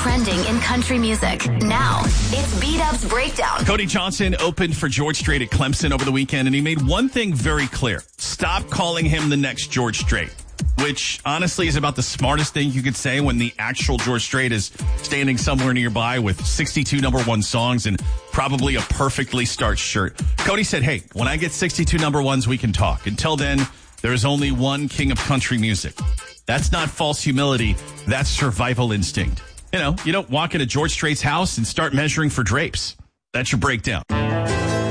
trending in country music. Now, it's B-Dub's Breakdown. Cody Johnson opened for George Strait at Clemson over the weekend, and he made one thing very clear. Stop calling him the next George Strait, which honestly is about the smartest thing you could say when the actual George Strait is standing somewhere nearby with 62 number one songs and probably a perfectly starched shirt. Cody said, hey, when I get 62 number ones, we can talk. Until then, there's only one king of country music. That's not false humility. That's survival instinct. You know, you don't walk into George Strait's house and start measuring for drapes. That's your breakdown.